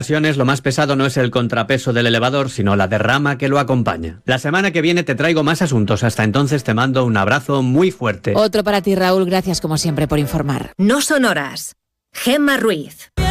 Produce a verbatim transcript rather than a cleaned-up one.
ocasiones lo más pesado no es el contrapeso del elevador, sino la derrama que lo acompaña. La semana que viene te traigo más asuntos. Hasta entonces te mando un abrazo muy fuerte. Otro para ti, Raúl. Gracias como siempre por informar. No son horas. Gemma Ruiz.